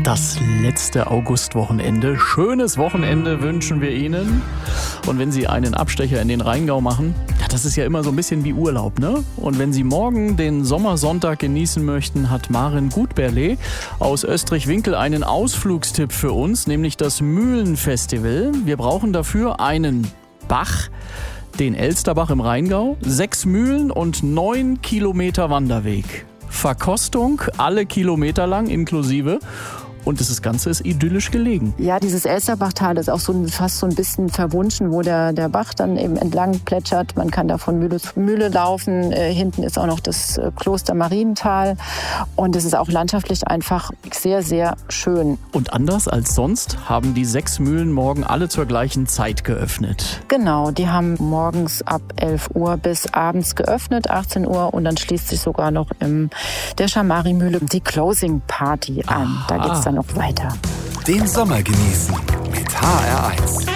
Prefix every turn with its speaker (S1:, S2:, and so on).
S1: Das letzte Augustwochenende. Schönes Wochenende wünschen wir Ihnen. Und wenn Sie einen Abstecher in den Rheingau machen, ja, das ist ja immer so ein bisschen wie Urlaub, ne? Und wenn Sie morgen den Sommersonntag genießen möchten, hat Maren Gutberle aus Österreich-Winkel einen Ausflugstipp für uns, nämlich das Mühlenfestival. Wir brauchen dafür einen Bach, den Elsterbach im Rheingau, 6 Mühlen und 9 Kilometer Wanderweg. Verkostung alle Kilometer lang inklusive. Und das Ganze ist idyllisch gelegen.
S2: Ja, dieses Elsterbachtal ist auch fast so ein bisschen verwunschen, wo der Bach dann eben entlang plätschert. Man kann da von Mühle zu Mühle laufen. Hinten ist auch noch das Kloster Marienthal. Und es ist auch landschaftlich einfach sehr, sehr schön.
S1: Und anders als sonst haben die 6 Mühlen morgen alle zur gleichen Zeit geöffnet.
S2: Genau, die haben morgens ab 11 Uhr bis abends geöffnet, 18 Uhr. Und dann schließt sich sogar noch in der Schamari-Mühle die Closing Party an. Da geht's dann noch weiter.
S3: Den Sommer genießen mit HR1.